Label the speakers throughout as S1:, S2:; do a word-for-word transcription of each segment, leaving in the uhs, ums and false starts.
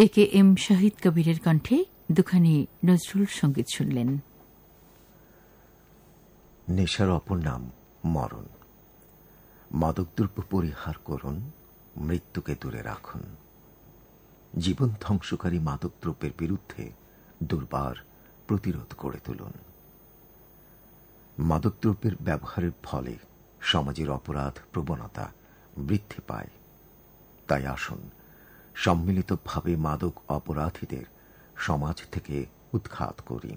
S1: এ K M Shahid কবিরের কণ্ঠে দুখানি নজরুল সঙ্গীত শুনলেন।
S2: নেশার অপর নাম মরণ। মাদকদ্রব্য পরিহার করুন, মৃত্যুকে দূরে রাখুন। জীবন ধ্বংসকারী মাদকদ্রব্যের বিরুদ্ধে দুর্বার প্রতিরোধ গড়ে তুলুন। মাদকদ্রব্যের ব্যবহারের ফলে সমাজের অপরাধ প্রবণতা বৃদ্ধি পায়। তাই আসুন সম্মিলিতভাবে মাদক অপরাধীদের সমাজ থেকে উৎখাত করি।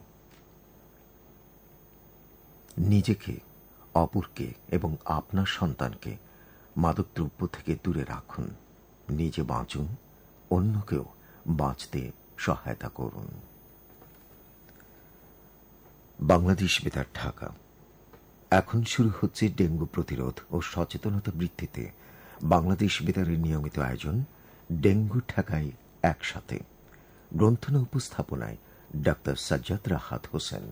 S2: নিজেকে, অপরকে এবং আপনার সন্তানকে মাদকদ্রব্য থেকে দূরে রাখুন। নিজে বাঁচুন, অন্যকেও বাঁচতে সহায়তা করুন। বাংলাদেশ বেতার, ঢাকা। এখন শুরু হচ্ছে ডেঙ্গু প্রতিরোধ ও সচেতনতা বৃদ্ধিতে বাংলাদেশ বেতারের নিয়মিত আয়োজন ডেঙ্গু ঠেকাই একসাথে। গ্রন্থনা উপস্থাপনায় ডাক্তার সাজ্জাদ রাহাত হোসেন।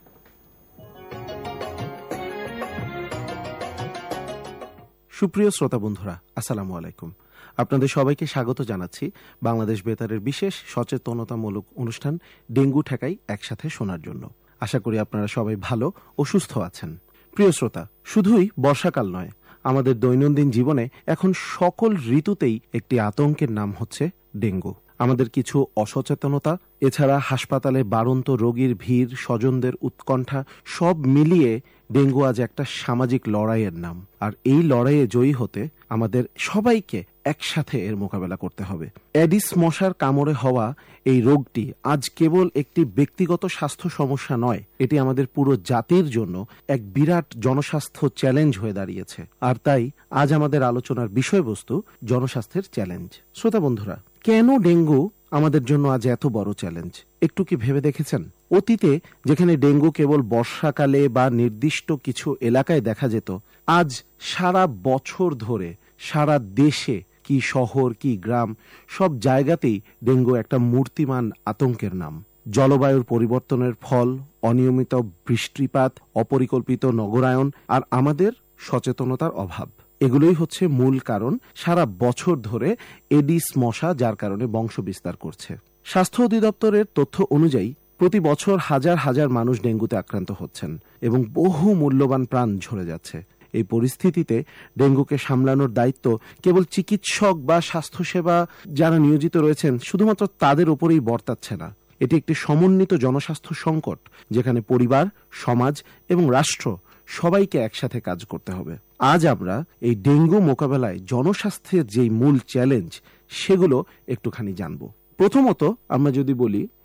S3: সুপ্রিয় শ্রোতা বন্ধুরা, আসসালামু আলাইকুম। আপনাদের সবাইকে স্বাগত জানাচ্ছি বাংলাদেশ বেতারের বিশেষ সচেতনতামূলক অনুষ্ঠান ডেঙ্গু ঠেকাই একসাথে শোনার জন্য। আশা করি আপনারা সবাই ভালো ও সুস্থ আছেন। প্রিয় শ্রোতা, শুধুই বর্ষাকাল নয়, আমাদের দৈনন্দিন জীবনে এখন সকল ঋতুতেই একটি আতঙ্কের নাম হচ্ছে ডেঙ্গু। আমাদের কিছু অসচেতনতা, এছাড়া হাসপাতালে বাড়ন্ত রোগীর ভিড়, স্বজনদের উৎকণ্ঠা, সব মিলিয়ে ডেঙ্গু আজ একটা সামাজিক লড়াইয়ের নাম। আর এই লড়াইয়ে জয়ী হতে আমাদের সবাইকে একসাথে এর মোকাবেলা করতে হবে। এডিস মশার কামড়ে হওয়া এই রোগটি আজ কেবল একটি ব্যক্তিগত স্বাস্থ্য সমস্যা নয়, এটি আমাদের পুরো জাতির জন্য এক বিরাট জনস্বাস্থ্য চ্যালেঞ্জ হয়ে দাঁড়িয়েছে। আর তাই আজ আমাদের আলোচনার বিষয়বস্তু জনস্বাস্থ্যের চ্যালেঞ্জ। শ্রোতা বন্ধুরা, কেন ডেঙ্গু আমাদের জন্য আজ এত বড় চ্যালেঞ্জ একটু কি ভেবে দেখেছেন? অতীতে যেখানে ডেঙ্গু কেবল বর্ষাকালে বা নির্দিষ্ট কিছু এলাকায় দেখা যেত, আজ সারা বছর ধরে সারা দেশে, কি শহর কি গ্রাম, সব জায়গাতেই ডেঙ্গু একটা মূর্তিমান আতঙ্কের নাম। জলবায়ুর পরিবর্তনের ফল, অনিয়মিত বৃষ্টিপাত, অপরিকল্পিত নগরায়ন আর আমাদের সচেতনতার অভাব, এগুলোই হচ্ছে মূল কারণ সারা বছর ধরে এডিস মশা যার কারণে বংশ বিস্তার করছে। স্বাস্থ্য অধিদপ্তরের তথ্য অনুযায়ী প্রতি বছর হাজার হাজার মানুষ ডেঙ্গুতে আক্রান্ত হচ্ছেন এবং বহু মূল্যবান প্রাণ ঝরে যাচ্ছে। এই পরিস্থিতিতে ডেঙ্গুকে সামলানোর দায়িত্ব কেবল চিকিৎসক বা স্বাস্থ্যসেবা যারা নিয়োজিত রয়েছেন শুধুমাত্র তাদের উপরেই বর্তাচ্ছে না। এটি একটি সমন্বিত জনস্বাস্থ্য সংকট, যেখানে পরিবার, সমাজ এবং রাষ্ট্র সবাইকে একসাথে কাজ করতে হবে। আজ আমরা এই ডেঙ্গু মোকাবেলায় জনস্বাস্থ্যের যেই মূল চ্যালেঞ্জ, সেগুলো একটুখানি জানব। প্রথমত আমরা যদি বলি,